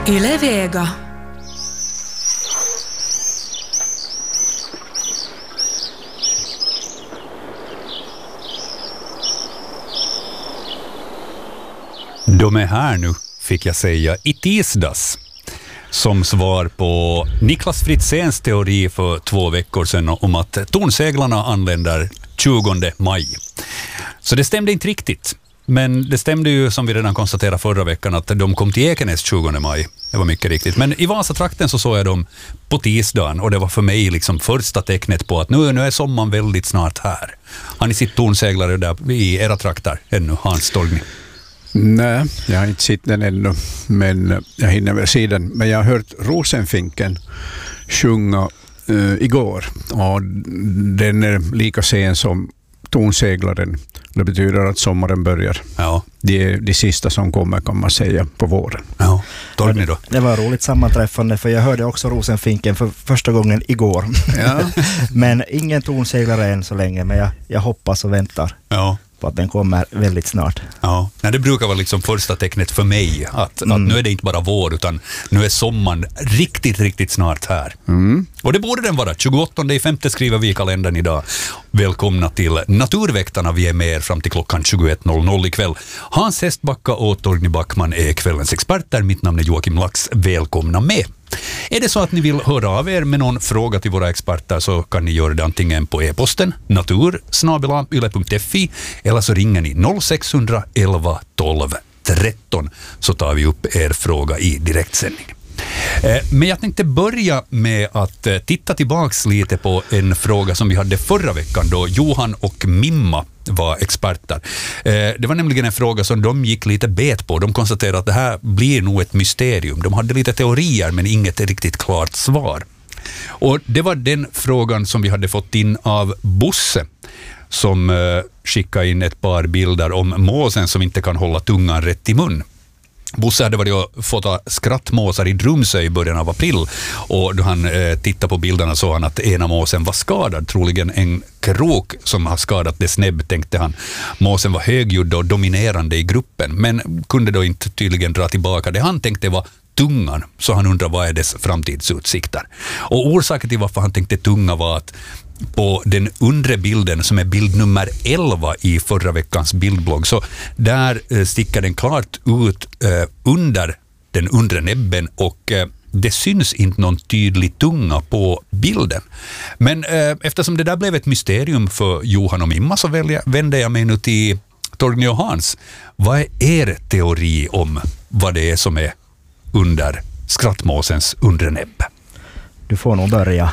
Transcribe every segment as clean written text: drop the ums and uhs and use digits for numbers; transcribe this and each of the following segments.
Yle Vega. De är här nu, fick jag säga, i tisdags. Som svar på Niklas Fritzéns teori för 2 veckor sedan om att tornseglarna anländer 20 maj. Så det stämde inte riktigt. Men det stämde ju, som vi redan konstaterade förra veckan, att de kom till Ekenäs 20 maj. Det var mycket riktigt. Men i Vasatrakten så såg jag dem på tisdagen, och det var för mig liksom första tecknet på att nu är sommaren väldigt snart här. Har ni sitt tornseglare där i era trakter ännu, Hans Torgny? Nej, jag har inte sett den ännu, men jag hinner väl se den. Men jag har hört Rosenfinken sjunga igår, och den är lika sen som tornseglaren. Det betyder att sommaren börjar. Ja. Det är det sista som kommer, kan man säga, på våren. Ja. Torgny då? Det var roligt sammanträffande, för jag hörde också Rosenfinken för första gången igår. Ja. Men ingen tornseglare än så länge, men jag hoppas och väntar. Ja. På att den kommer väldigt snart. Ja, nej, det brukar vara liksom första tecknet för mig att nu är det inte bara vår, utan nu är sommaren riktigt snart här. Och det borde den vara. 28/5 skriver vi i kalendern idag. Välkomna till Naturväktarna. Vi är med er fram till klockan 21.00 ikväll. Hans Hästbacka och Torgny Backman är kvällens experter. Mitt namn är Joakim Lax. Välkomna med. Är det så att ni vill höra av er med någon fråga till våra experter, så kan ni göra det antingen på e-posten natur@yle.fi, eller så ringer ni 0600 11 12 13, så tar vi upp er fråga i direktsändning. Men jag tänkte börja med att titta tillbaks lite på en fråga som vi hade förra veckan, då Johan och Mimma var experter. Det var nämligen en fråga som de gick lite bet på. De konstaterade att det här blir nog ett mysterium. De hade lite teorier men inget riktigt klart svar. Och det var den frågan som vi hade fått in av Bosse, som skickade in ett par bilder om måsen som inte kan hålla tungan rätt i mun. Bosse hade varit och fått skrattmåsar i Drumsö i början av april, och då han tittade på bilderna så han att ena måsen var skadad, troligen en krok som har skadat dess näbb, tänkte han. Måsen var högljudd och dominerande i gruppen, men kunde då inte tydligen dra tillbaka. Det han tänkte var tungan, så han undrar vad är dess framtidsutsikter. Och orsaken till varför han tänkte tunga var att på den undre bilden, som är bild nummer 11 i förra veckans bildblogg, så där sticker den klart ut under den undre näbben, och det syns inte någon tydlig tunga på bilden. Men eftersom det där blev ett mysterium för Johan och Mimma, så vänder jag mig nu till Torgny och Hans. Vad är er teori om vad det är som är under skrattmåsens undre näbb? Du får nog börja.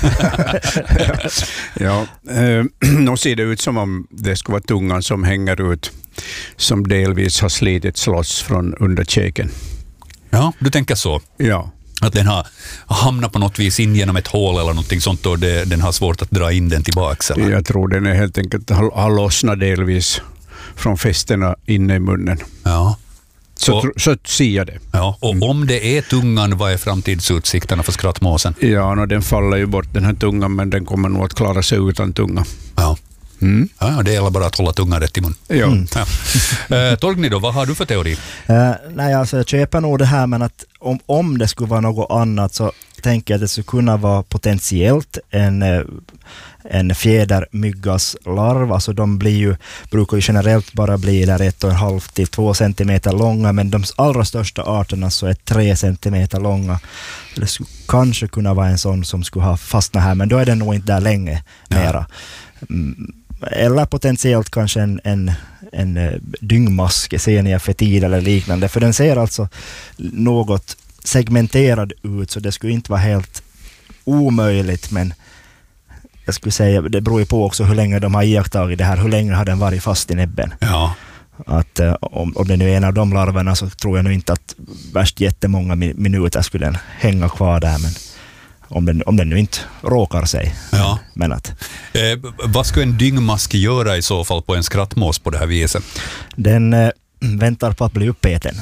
Ja, nu ser det ut som om det ska vara tungan som hänger ut, som delvis har slitits loss från underkäken. Ja, du tänker så? Ja. Att den har hamnat på något vis in genom ett hål eller någonting sånt, och den har svårt att dra in den tillbaka? Eller? Jag tror den är helt enkelt har lossnat delvis från fästena inne i munnen. Ja. Så ser jag det. Ja, och om det är tungan, vad är framtidsutsikterna för skrattmåsen? Ja, den faller ju bort, den här tungan, men den kommer nog att klara sig utan tunga. Ja. Ja, det gäller bara att hålla tungan rätt i mun. Ja. Ja. Torgny då, vad har du för teori? Nej, alltså jag köper nog det här, men att om det skulle vara något annat, så tänker jag att det skulle kunna vara potentiellt en fjädermyggas larv. Alltså de brukar ju generellt bara bli där 1,5 till 2 centimeter långa, men de allra största arterna så är 3 centimeter långa. Det skulle kanske kunna vara en sån som skulle ha fastnat här, men då är den nog inte där länge mera. Eller potentiellt kanske en dyngmask, Xenia fetida eller liknande, för den ser alltså något segmenterad ut, så det skulle inte vara helt omöjligt, men jag skulle säga, det beror ju på också hur länge de har iakttagit det här, hur länge har den varit fast i näbben. Ja. Att om det nu är en av de larverna, så tror jag nog inte att värst jättemånga minuter skulle den hänga kvar där, men om den nu inte råkar sig. Ja. Men att vad ska en dyngmask göra i så fall på en skrattmås på det här viset? den väntar på att bli uppäten.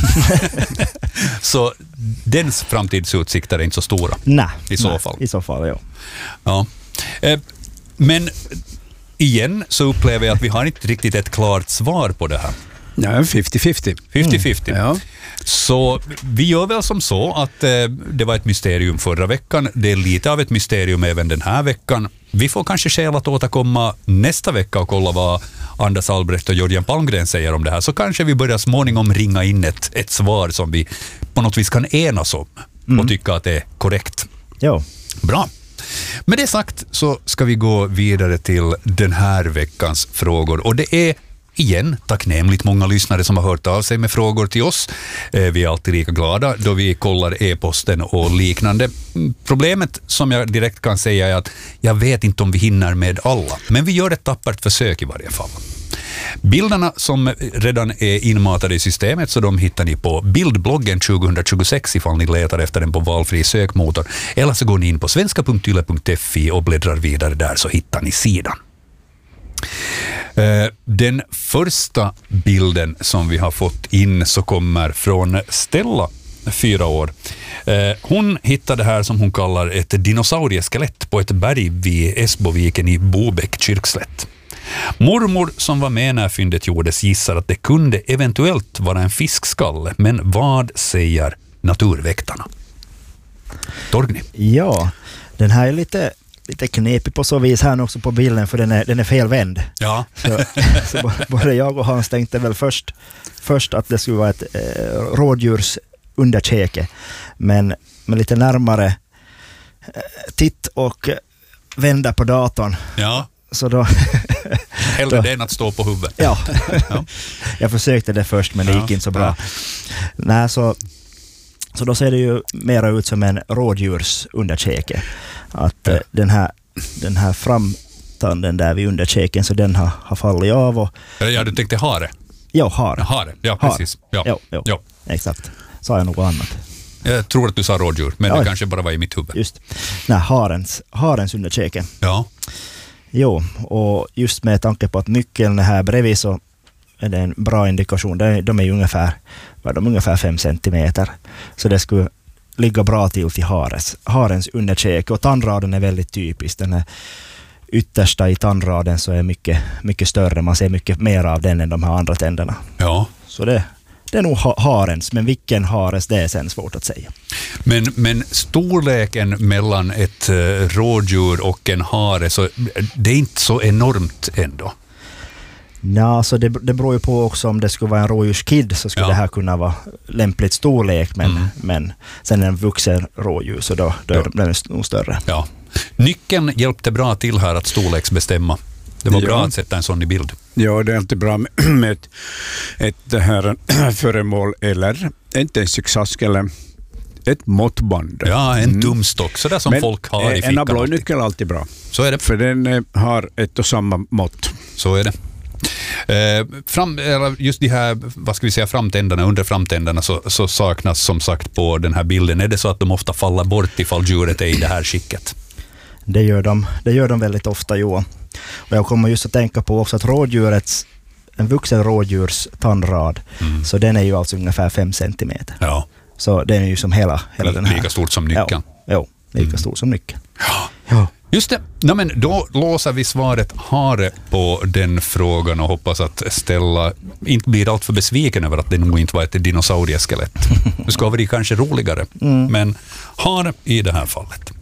Så dens framtidsutsikter är inte så stora? Nej, i så fall. I så fall, ja. Ja. Men igen så upplever jag att vi har inte riktigt ett klart svar på det här. Ja, 50-50. 50-50. Ja. Så vi gör väl som så att det var ett mysterium förra veckan. Det är lite av ett mysterium även den här veckan. Vi får kanske skäl att återkomma nästa vecka och kolla vad Anders Albrecht och Jörgen Palmgren säger om det här. Så kanske vi börjar småningom ringa in ett svar som vi på något vis kan enas om och tycka att det är korrekt. Ja. Bra. Med det sagt så ska vi gå vidare till den här veckans frågor. Och det är igen tacknämligt många lyssnare som har hört av sig med frågor till oss. Vi är alltid lika glada då vi kollar e-posten och liknande. Problemet som jag direkt kan säga är att jag vet inte om vi hinner med alla. Men vi gör ett tappert försök i varje fall. Bilderna som redan är inmatade i systemet, så de hittar ni på bildbloggen 2026 ifall ni letar efter den på valfri sökmotor. Eller så går ni in på svenska.yle.fi och bläddrar vidare där, så hittar ni sidan. Den första bilden som vi har fått in så kommer från Stella, 4 år. Hon hittade här som hon kallar ett dinosaurieskelett på ett berg vid Esboviken i Bobäck kyrkslätt. Mormor som var med när fyndet gjordes gissar att det kunde eventuellt vara en fiskskalle, men vad säger naturväktarna? Torgny? Ja, den här är lite knepig på så vis här också på bilden, för den är felvänd. Ja. Så både jag och Hans tänkte väl först att det skulle vara ett rådjurs underkäke, men med lite närmare titt och vända på datorn. Ja. Så då hellre det än att stå på huvudet. Ja. Jag försökte det först, men det gick inte så bra. Nej, så då ser det ju mer ut som en rådjursunderkäke. Att den här framtanden där vid underkäken, så den har fallit av. Och, ja, du tänkte hare? Ja, hare. Hare, ja precis. Ja. Exakt. Sa jag något annat? Jag tror att du sa rådjur, men det kanske bara var i mitt huvud. Just. Nej, harens underkäke. Ja. Jo, och just med tanke på att nyckeln är här bredvid, så är det en bra indikation. De är ju ungefär 5 centimeter. Så det skulle ligga bra till harens underkäke. Och tandraden är väldigt typisk. Den här yttersta i tandraden så är mycket större. Man ser mycket mer av den än de här andra tänderna. Ja. Så det är nog harens, men vilken hares, det är sen svårt att säga. Men storleken mellan ett rådjur och en hare, så det är inte så enormt ändå. Ja, så det beror ju på också om det skulle vara en rådjurskid, så skulle det här kunna vara lämpligt storlek, men sen en vuxen rådjur, så då är den nog större. Ja. Nyckeln hjälpte bra till här att storleksbestämma. Det var bra att sätta en sån i bild. Ja, det är alltid bra med ett det här föremål, eller inte en zigzag eller ett måttband. Ja, en tumstock, sådär som folk har i fickan. En abloynyckel är alltid bra. Så är det. För den har ett och samma mått. Så är det. Just de här, vad ska vi säga, framtändarna, under framtändarna så saknas som sagt på den här bilden. Är det så att de ofta faller bort ifall djuret är i det här skicket? Det gör de väldigt ofta, Johan. Och jag kommer just att tänka på också att en vuxen rådjurs tandrad, så den är ju alltså ungefär 5 centimeter. Ja. Så den är ju som hela den här. Lika stort som nyckeln. Ja, lika stort som nyckeln. Ja. Just det. Nej, men då låser vi svaret hare på den frågan och hoppas att Stella inte blir allt för besviken över att det nog inte var ett dinosaurieskelett. Det ska vara kanske roligare, men hare i det här fallet.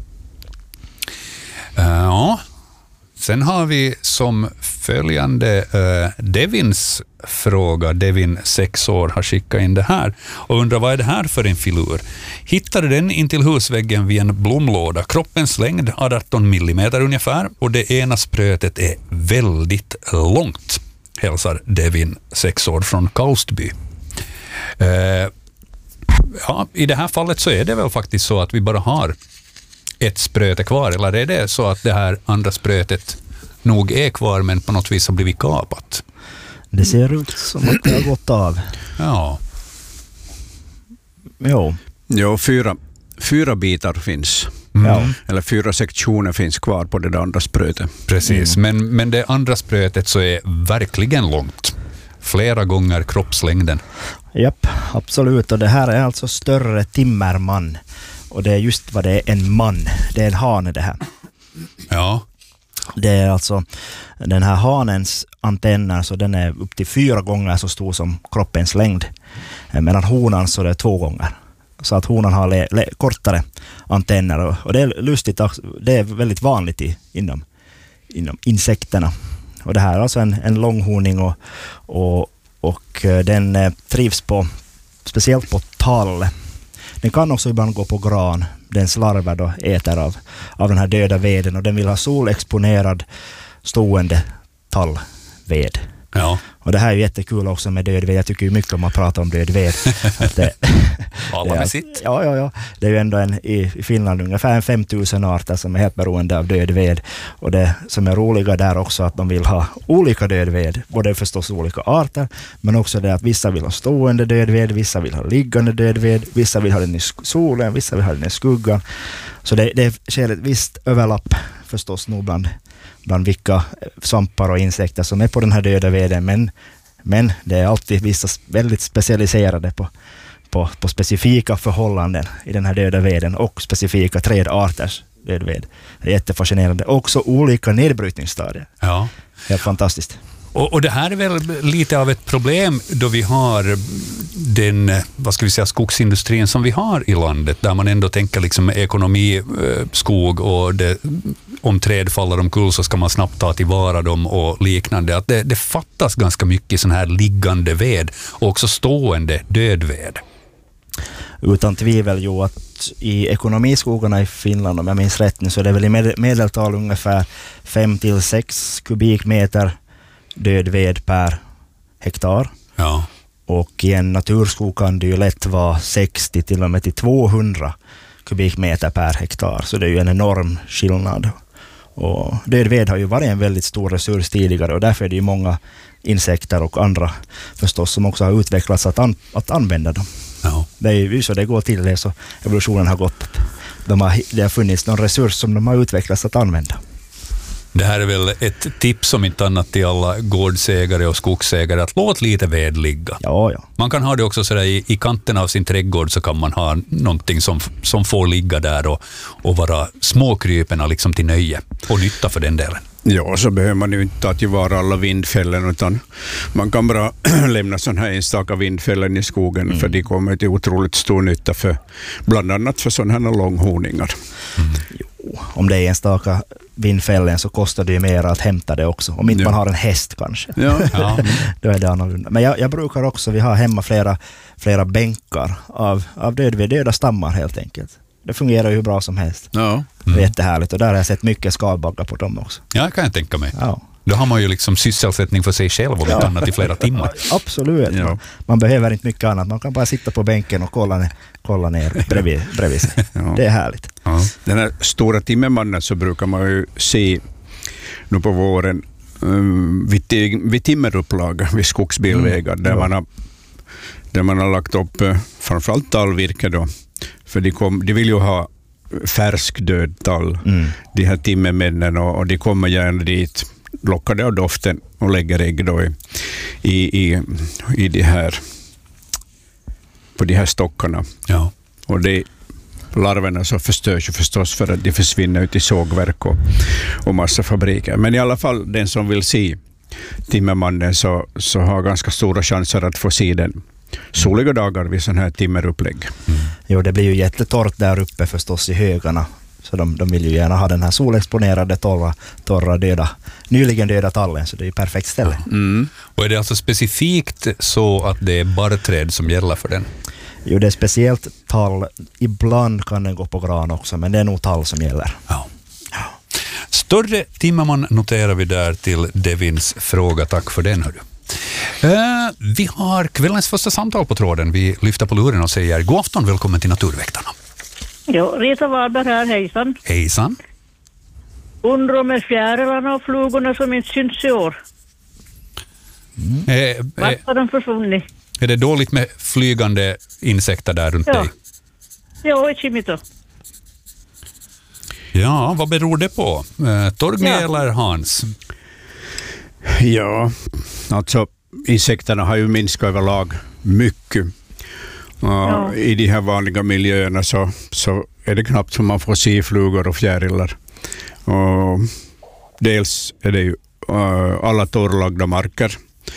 Ja. Sen har vi som följande Devins fråga. Devin, 6 år, har skickat in det här och undrar vad är det här för en filur. Hittade den in till husväggen vid en blomlåda. Kroppens längd 18 millimeter ungefär och det ena sprötet är väldigt långt. Hälsar Devin, 6 år, från Kaustby. Ja, i det här fallet så är det väl faktiskt så att vi bara har ett spröte kvar, eller är det så att det här andra sprötet nog är kvar men på något vis har blivit kapat? Det ser ut som att det har gått av. Ja. Jo, 4 bitar finns. Eller 4 sektioner finns kvar på det andra sprötet. Precis, men det andra sprötet så är verkligen långt. Flera gånger kroppslängden. Japp, absolut. Och det här är alltså större timmerman. Och det är just vad det är, en man. Det är en hane det här. Ja. Det är alltså den här hanens antenner, så den är upp till 4 gånger så stor som kroppens längd. Medan honan så det är 2 gånger. Så att honan har kortare antenner, och det är lustigt, det är väldigt vanligt inom insekterna. Och det här är alltså en långhorning, och den trivs speciellt på tall. Den kan också ibland gå på gran. Dens larver då äter av den här döda veden, och den vill ha solexponerad stående tallved. Ja. Och det här är ju jättekul också med död ved. Jag tycker ju mycket om att prata om död ved. Alla med sitt. Ja. Det är ju ändå i Finland ungefär 5000 arter som är helt beroende av död ved. Och det som är roliga där också att de vill ha olika död ved. Både förstås olika arter, men också det att vissa vill ha stående död ved, vissa vill ha liggande död ved, vissa vill ha den i solen, vissa vill ha den i skuggan. Så det sker ett visst överlapp förstås nog bland vilka svampar och insekter som är på den här döda veden, men det är alltid vissa väldigt specialiserade på specifika förhållanden i den här döda veden och specifika trädarters död ved. Det är jättefascinerande. Också olika nedbrytningsstadier. Ja. Det är fantastiskt. Och det här är väl lite av ett problem då vi har den, skogsindustrin som vi har i landet, där man ändå tänker liksom ekonomi, skog, och om träd faller omkull så ska man snabbt ta tillvara dem och liknande. Att det fattas ganska mycket sån här liggande ved och också stående dödved. Utan tvivel ju att i ekonomiskogarna i Finland, om jag minns rätt nu, så är det väl i medeltal ungefär 5-6 kubikmeter död ved per hektar. Ja. Och i en naturskog kan det ju lätt vara 60 till och med till 200 kubikmeter per hektar. Så det är ju en enorm skillnad. Och död ved har ju varit en väldigt stor resurs tidigare, och därför är det ju många insekter och andra förstås som också har utvecklats att använda dem. Ja. Det är ju så det går till, det så evolutionen har gått. Det har funnits någon resurs som de har utvecklats att använda. Det här är väl ett tips om inte annat till alla gårdsägare och skogsägare, att låt lite ved ligga. Ja. Man kan ha det också sådär i kanten av sin trädgård, så kan man ha någonting som får ligga där och vara småkryperna liksom till nöje och nytta för den delen. Ja, så behöver man ju inte ta tillvara alla vindfällen, utan man kan bara lämna sådana här enstaka vindfällen i skogen, för de kommer till otroligt stor nytta för bland annat för sådana här långhorningar. Jo, om det är enstaka vindfällen så kostar det ju mer att hämta det också. Om inte man har en häst kanske. Ja. Då är det annorlunda. Men jag brukar också, vi har hemma flera bänkar av döda stammar helt enkelt. Det fungerar ju bra som helst. Ja. Det är jättehärligt, och där har jag sett mycket skalbaggar på dem också. Ja, kan jag tänka mig. Ja. Då har man ju liksom sysselsättning för sig själv och lite annat i flera timmar. Absolut. Ja. Man behöver inte mycket annat. Man kan bara sitta på bänken och kolla ner bredvid sig. Ja. Det är härligt. Ja. Den här stora timmermannen så brukar man ju se nu på våren vid timmerupplag vid skogsbilvägar där man har lagt upp framförallt tallvirke då. För de vill ju ha färsk död tall, de här timmermännen, och de kommer gärna dit lockade av doften och lägger ägg då i de här, på de här stockarna. Ja. Och larverna så förstörs ju förstås för att de försvinner ut i sågverk och massa fabriker. Men i alla fall, den som vill se timmermannen så har ganska stora chanser att få se den soliga dagar vid sån här timmerupplägg. Jo, det blir ju jättetorrt där uppe förstås i högarna. Så de vill ju gärna ha den här solexponerade, torra, nyligen döda tallen, så det är ju perfekt ställe. Och är det alltså specifikt så att det är barrträd som gäller för den? Jo, det är speciellt tall. Ibland kan den gå på gran också, men det är nog tall som gäller. Ja. Större timmerman noterar vi där till Devins fråga. Tack för den, hördu. Vi har kvällens första samtal på tråden. Vi lyfter på luren och säger god afton, välkommen till Naturväktarna. Ja, Rita Wahlberg här, hejsan. Hejsan. Undrar med fjärilarna och flugorna som inte syns i år. Vart har de försvunnit? Är det dåligt med flygande insekter där runt dig? Ja, i Kimito. Ja, vad beror det på? Torgny eller Hans? Ja, alltså insekterna har ju minskat överlag mycket. I de här vanliga miljöerna så är det knappt som man får se flugor och fjärilar. Och dels är det ju alla torrlagda marker.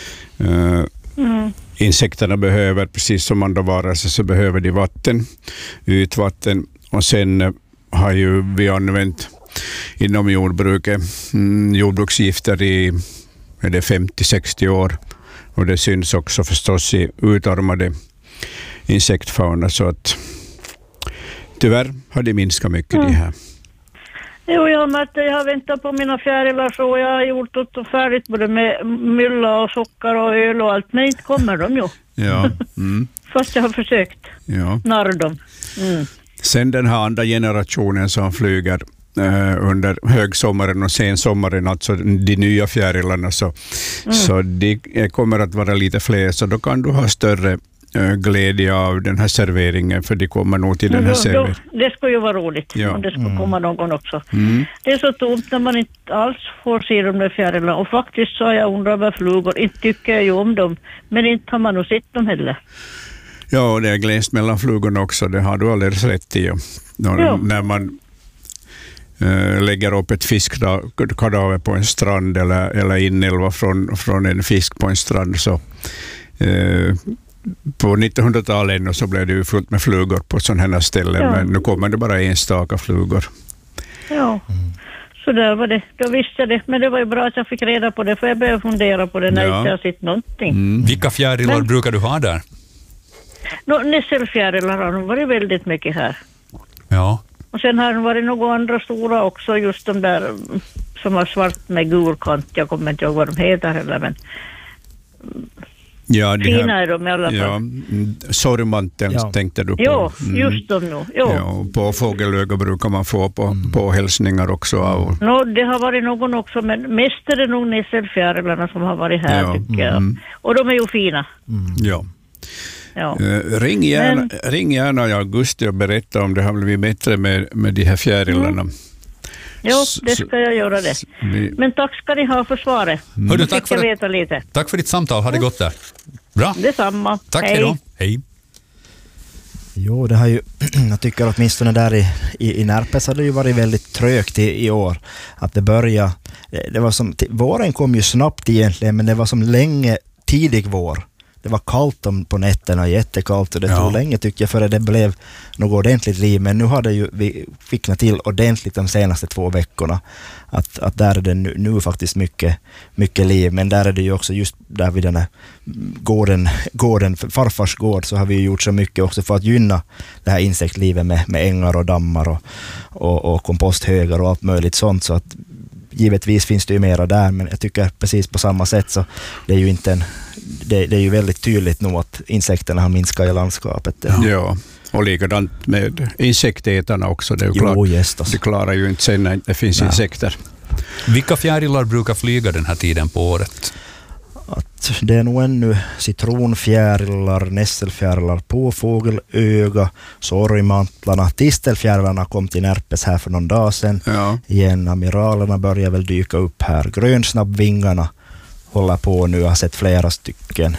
Insekterna behöver, precis som andra varelser, så behöver de vatten, ytvatten, och sen har ju vi använt inom jordbruket jordbruksgifter i 50-60 år, och det syns också förstås i utarmade insektfauna, så att tyvärr har det minskat mycket det här. Jo, jag har väntat på mina fjärilar, så jag har gjort något färdigt både med mylla och socker och öl och allt, men inte kommer de ju. Ja. Fast jag har försökt narra dem. Sen den här andra generationen som flyger under högsommaren och sensommaren, alltså de nya fjärilarna, så de kommer att vara lite fler, så då kan du ha större glädje av den här serveringen, för de kommer nog till den här serveringen. Det skulle ju vara roligt om det skulle komma någon också. Det är så tomt när man inte alls får se de där fjärilarna, och faktiskt så har jag undrat över flugor, inte tycker jag ju om dem, men inte har man nog sett dem heller. Ja, det är glest mellan flugorna också, det har du alldeles rätt i. När man lägger upp ett fiskkadaver på en strand eller inälva från en fisk på en strand, så på 1900-talet så blev det ju fullt med flugor på sådana här ställen, men nu kommer det bara enstaka flugor. Ja, så där var det. Då visste jag det, men det var ju bra att jag fick reda på det, för jag började fundera på det när jag inte har sett någonting. Vilka fjärilar brukar du ha där? Nässelfjärilar har nog varit väldigt mycket här. Ja. Och sen har det varit några andra stora också, just de där som har svart med gul kant. Jag kommer inte ihåg vad de heter heller, men fina är de i alla fall. Ja, sorgmanteln tänkte du på. Ja, just de nu. Ja, på fågelöga brukar man få på hälsningar också av. Det har varit någon också, men mest är det nog nässelfjärilarna som har varit här, tycker jag. Och de är ju fina. Ja. Ring gärna i augusti och berätta om det har blivit bättre med de här fjärilarna. Ja, det ska jag göra det. Men tack ska ni ha för svaret. Hördu, tack för ditt samtal. Ha det gott där. Bra. Detsamma. Tack, hej då. Hej. Jo, det har ju, jag tycker åtminstone där i Närpes har det ju varit väldigt trögt i år. Att det började, det var som, våren kom ju snabbt egentligen, men det var som länge tidig vår. Det var kallt på nätterna, jättekallt, och det tog länge tycker jag för det blev något ordentligt liv, men nu har det ju vi fick till ordentligt de senaste 2 veckorna att där är det nu faktiskt mycket liv, men där är det ju också just där vid den här gården farfars gård, så har vi ju gjort så mycket också för att gynna det här insektlivet med ängar och dammar och komposthögar och allt möjligt sånt, så att givetvis finns det ju mera där, men jag tycker precis på samma sätt så det är ju inte det är ju väldigt tydligt nu att insekterna har minskat i landskapet. Ja, och likadant med insektätarna också. Det är klart, det klarar ju inte sen när det finns insekter. Vilka fjärilar brukar flyga den här tiden på året? Att det är nog ännu citronfjärilar, nässelfjärilar, påfågelöga, sorgmantlarna, tistelfjärilarna kom till Närpes här för någon dag sedan. Igen, amiralerna börjar väl dyka upp här. Grönsnabbvingarna håller på nu, jag har sett flera stycken.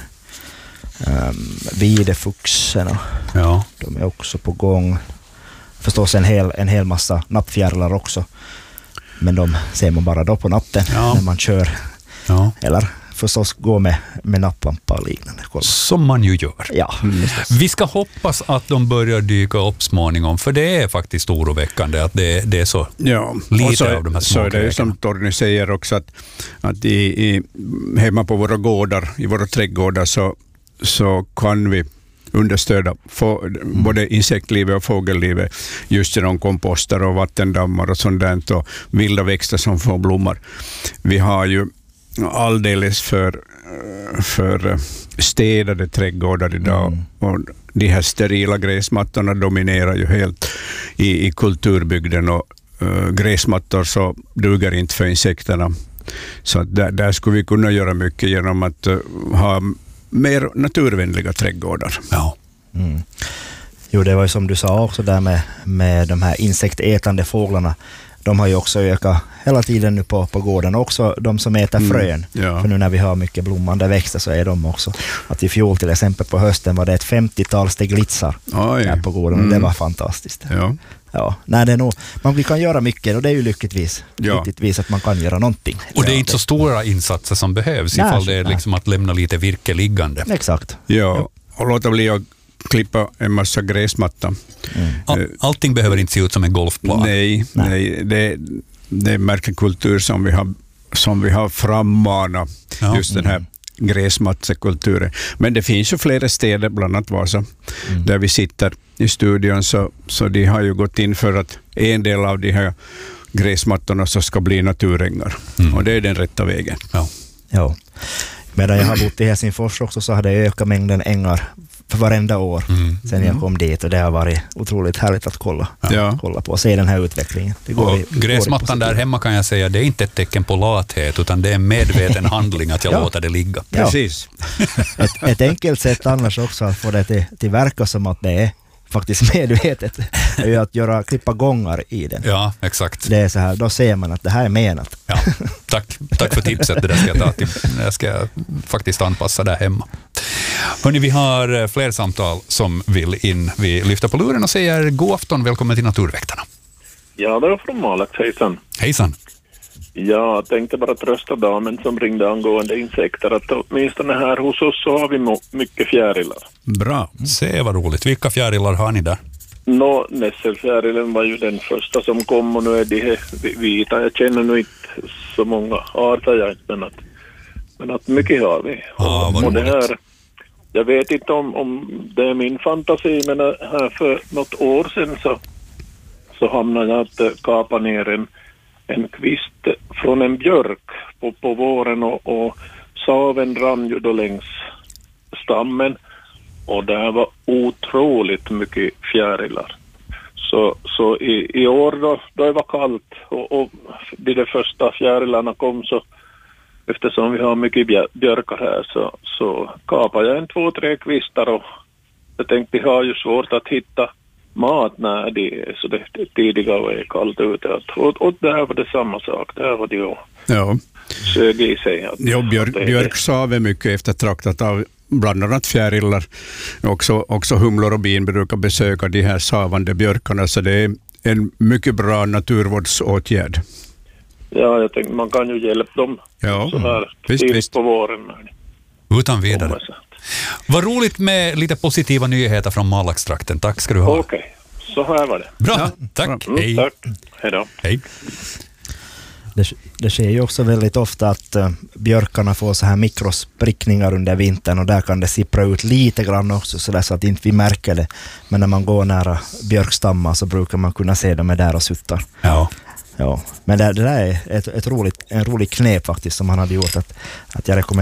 Videfuxerna, de är också på gång. Förstås en hel massa nappfjärilar också. Men de ser man bara då på natten när man kör. Eller förstås gå med napplampa och liknande. Som man ju gör. Ja. Vi ska hoppas att de börjar dyka upp småningom, för det är faktiskt oroväckande att det är så lite av de här små. Så det är som Torgny säger också att hemma på våra gårdar, i våra trädgårdar så kan vi understöda både insektlivet och fågellivet just genom komposter och vattendammar och sånt där, och vilda växter som får blommor. Vi har ju alldeles för städade trädgårdar idag, och de här sterila gräsmattorna dominerar ju helt i kulturbygden, och gräsmattor så duger inte för insekterna. Så där skulle vi kunna göra mycket genom att ha mer naturvänliga trädgårdar. Ja. Jo, det var ju som du sa också där med de här insektätande fåglarna. de har ju också ökat hela tiden nu på gården. Också de som äter frön. Ja. För nu när vi har mycket blommande växter så är de också. Att i fjol till exempel på hösten var det ett 50-tal steglitsar här på gården. Och det var fantastiskt. Ja. Ja, nej, det är nog, man kan göra mycket och det är ju lyckligtvis att man kan göra någonting. Och det är inte så stora insatser som behövs ifall det är liksom att lämna lite virke liggande. Exakt. Ja, och låta bli att klippa en massa gräsmatta. Allting behöver inte se ut som en golfplan. Nej. Det är märkekultur som vi har frammanat, just den här gräsmatsekulturen. Men det finns ju flera städer, bland annat Vasa, där vi sitter i studion, så de har ju gått in för att en del av de här gräsmattorna så ska bli naturängar. Och det är den rätta vägen. Ja. Medan jag har bott i Helsingfors också så har det ökat mängden ängar för varenda år sen jag kom dit, och det har varit otroligt härligt att kolla på och se den här utvecklingen. Gräsmattan där hemma kan jag säga, det är inte ett tecken på lathet utan det är en medveten handling att jag låter det ligga. Precis. Ett enkelt sätt annars också att få det till verka som att det är faktiskt medvetet är ju att klippa gångar i den. Ja, exakt. Det är så här, då ser man att det här är menat. Ja, tack för tipset. Det där ska jag ta till. Jag ska faktiskt anpassa där hemma. Hörrni, vi har fler samtal som vill in. Vi lyfter på luren och säger god afton, välkommen till Naturväktarna. Ja, det var från Malax, hejsan. Hejsan. Jag tänkte bara trösta damen som ringde angående insekter att åtminstone här hos oss så har vi mycket fjärilar. Bra. Se vad roligt. Vilka fjärilar har ni där? Nässelfjärilen var ju den första som kom och nu är de vita. Jag känner nog inte så många arter men att mycket har vi. Och det här, jag vet inte om det är min fantasi, men här för något år sedan så hamnade jag att kapa ner en kvist från en björk på våren och saven rann ju då längs stammen och det var otroligt mycket fjärilar. Så i år då det var kallt och de första fjärilarna kom, så eftersom vi har mycket björkar här så kapade jag 2-3 kvistar och jag tänkte jag har ju svårt att hitta mat när det är så det tidiga och är kallt ute. Och där var det samma sak. Där var det ju sög i sig. Björksav är mycket eftertraktat av bland annat fjärilar. Också humlor och bin brukar besöka de här savande björkarna, så det är en mycket bra naturvårdsåtgärd. Ja, jag tänkte man kan ju hjälpa dem så här tidigt på våren. Utan vidare. Vad roligt med lite positiva nyheter från Malaxtrakten. Tack ska du ha. Okej, så här var det. Bra, tack. Hej. Tack. Hej då. Hej. Det sker ju också väldigt ofta att björkarna får så här mikrosprickningar under vintern, och där kan det sippra ut lite grann också så att inte vi märker det. Men när man går nära björkstammar så brukar man kunna se dem där och suttar. Ja. Men det där är en rolig knep faktiskt som han hade gjort, att jag rekommenderar